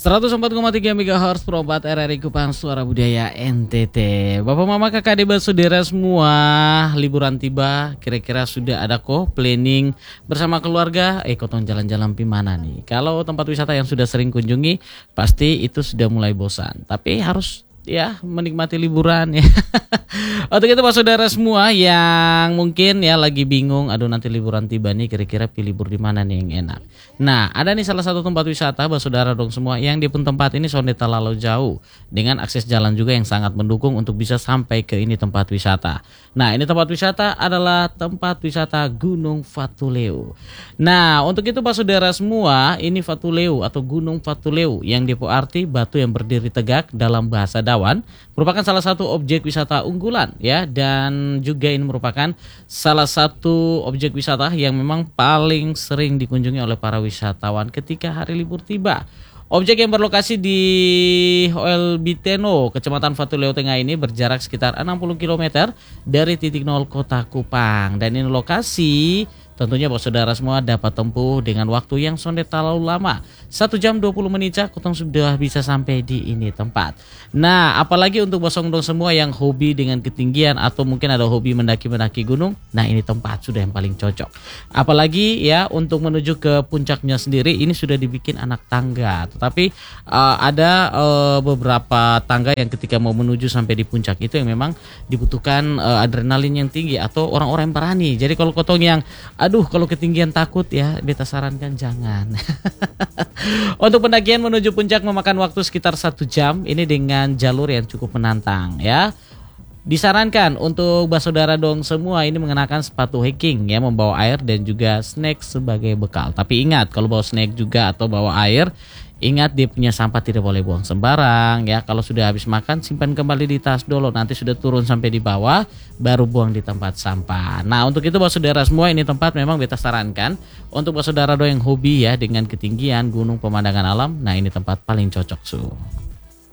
104,3 MHz Pro 4 RRI Kupang Suara Budaya NTT. Bapak mama kakak adik saudara semua, liburan tiba, kira-kira sudah ada kok planning bersama keluarga? Kotong jalan-jalan mana nih? Kalau tempat wisata yang sudah sering kunjungi, pasti itu sudah mulai bosan. Tapi harus ya menikmati liburan ya. Untuk itu Pak saudara semua yang mungkin ya lagi bingung, aduh nanti liburan tiba nih, kira-kira pilih libur di mana nih yang enak. Nah, ada nih salah satu tempat wisata Pak saudara dong semua yang di pun tempat ini sonde terlalu jauh dengan akses jalan juga yang sangat mendukung untuk bisa sampai ke ini tempat wisata. Nah, ini tempat wisata adalah tempat wisata Gunung Fatuleu. Nah, untuk itu Pak saudara semua, ini Fatuleu atau Gunung Fatuleu yang arti batu yang berdiri tegak dalam bahasa Dawan, merupakan salah satu objek wisata unggulan ya, dan juga ini merupakan salah satu objek wisata yang memang paling sering dikunjungi oleh para wisatawan ketika hari libur tiba. Objek yang berlokasi di Hoel Biteno, Kecamatan Fatuleu Tengah ini berjarak sekitar 60 km dari titik nol Kota Kupang, dan ini lokasi tentunya Bapak saudara semua dapat tempuh dengan waktu yang sonde terlalu lama, 1 jam 20 menit kotong sudah bisa sampai di ini tempat. Nah, apalagi untuk bosong-dong semua yang hobi dengan ketinggian atau mungkin ada hobi mendaki-mendaki gunung, nah ini tempat sudah yang paling cocok. Apalagi ya untuk menuju ke puncaknya sendiri ini sudah dibikin anak tangga, tetapi ada beberapa tangga yang ketika mau menuju sampai di puncak itu yang memang dibutuhkan adrenalin yang tinggi atau orang-orang yang berani. Jadi kalau kotong yang aduh kalau ketinggian takut ya, beta sarankan jangan. Untuk pendakian menuju puncak memakan waktu sekitar 1 jam ini dengan jalur yang cukup menantang ya. Disarankan untuk saudara dong semua ini mengenakan sepatu hiking ya, membawa air dan juga snack sebagai bekal. Tapi ingat kalau bawa snack juga atau bawa air, ingat dia punya sampah tidak boleh buang sembarang ya. Kalau sudah habis makan simpan kembali di tas dulu, nanti sudah turun sampai di bawah baru buang di tempat sampah. Nah, untuk itu saudara semua ini tempat memang beta sarankan untuk saudara dong yang hobi ya dengan ketinggian gunung pemandangan alam. Nah, ini tempat paling cocok